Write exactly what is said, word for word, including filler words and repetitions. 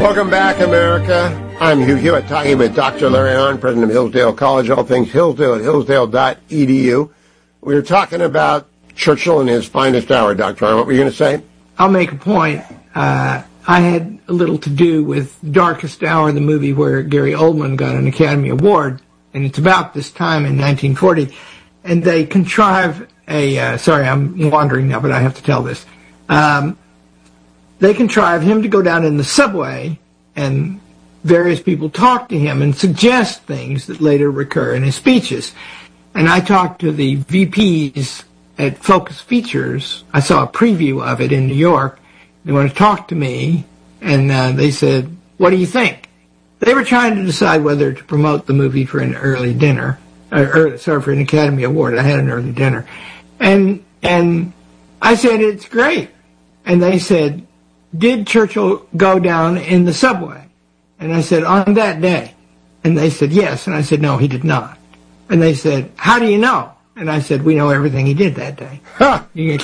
Welcome back, America. I'm Hugh Hewitt, talking with Doctor Larry Hahn, president of Hillsdale College, all things Hillsdale at hillsdale dot e d u. We were talking about Churchill in his finest hour, Doctor Hahn. What were you going to say? I'll make a point. Uh, I had a little to do with Darkest Hour, the movie where Gary Oldman got an Academy Award, and it's about this time in nineteen forty. And they contrive a, uh, sorry, I'm wandering now, but I have to tell this. Um, they contrive him to go down in the subway, and various people talk to him and suggest things that later recur in his speeches. And I talked to the V Ps at Focus Features. I saw a preview of it in New York. They want to talk to me, and uh, they said, what do you think? They were trying to decide whether to promote the movie for an early dinner, or, or sorry, for an Academy Award. I had an early dinner. And and I said, it's great. And they said, did Churchill go down in the subway? And I said, on that day. And they said, yes. And I said, no, he did not. And they said, how do you know? And I said, we know everything he did that day. Huh. You